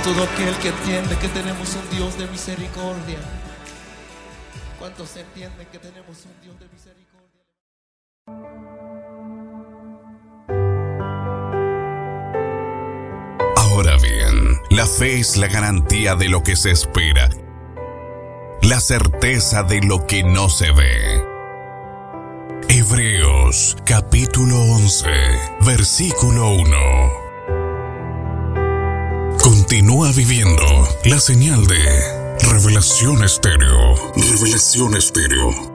todo aquel que entiende que tenemos un Dios de misericordia. ¿Cuántos entienden que tenemos un Dios de misericordia? Ahora bien, la fe es la garantía de lo que se espera, la certeza de lo que no se ve. Hebreos capítulo 11, versículo 1. Continúa viviendo la señal de Revelación Estéreo. Revelación Estéreo.